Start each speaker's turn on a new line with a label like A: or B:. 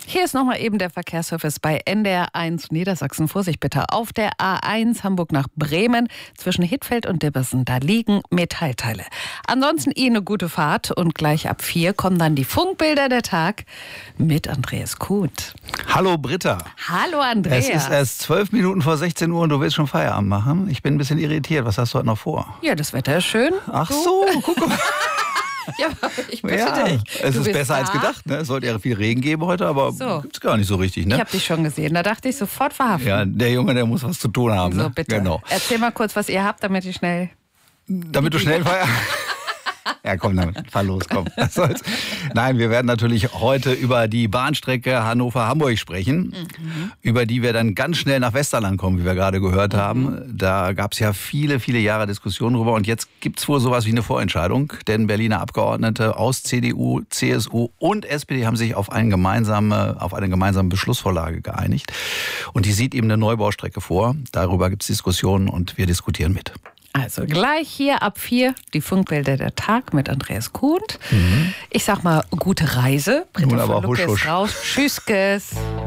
A: Hier ist nochmal eben der Verkehrsservice bei NDR1 Niedersachsen. Vorsicht bitte, auf der A1 Hamburg nach Bremen zwischen Hittfeld und Dibbersen, da liegen Metallteile. Ansonsten eine gute Fahrt und gleich ab 4 kommen dann die Funkbilder der Tag mit Andreas Kuhn.
B: Hallo Britta.
A: Hallo Andreas.
B: Es ist erst 12 Minuten vor 16 Uhr und du willst schon Feierabend machen. Ich bin ein bisschen irritiert. Was hast du heute noch vor?
A: Ja, das Wetter ist schön.
B: Ach so, guck mal.
A: Ja, ich bitte dich.
B: Es
A: Du
B: ist
A: bist
B: besser als gedacht. Ne? Es sollte ja viel Regen geben heute, aber gibt's gar nicht so richtig. Ne?
A: Ich habe dich schon gesehen. Da dachte ich sofort verhaften.
B: Ja, der Junge, der muss was zu tun haben.
A: So,
B: ne?
A: bitte.
B: Genau.
A: Erzähl mal kurz, was ihr habt, damit ich schnell...
B: Damit du schnell Feierabend... Ja, komm damit, fahr los, komm. Was soll's. Nein, wir werden natürlich heute über die Bahnstrecke Hannover-Hamburg sprechen, über die wir dann ganz schnell nach Westerland kommen, wie wir gerade gehört haben. Da gab es ja viele, viele Jahre Diskussionen drüber und jetzt gibt's wohl sowas wie eine Vorentscheidung, denn Berliner Abgeordnete aus CDU, CSU und SPD haben sich auf eine gemeinsame Beschlussvorlage geeinigt und die sieht eben eine Neubaustrecke vor. Darüber gibt's Diskussionen und wir diskutieren mit.
A: Also gleich hier ab 4 die Funkbilder der Tag mit Andreas Kuhn. Ich sag mal, gute Reise. Britta
B: Nun aber
A: von Lucke
B: husch, husch.
A: ist raus. Tschüsskes.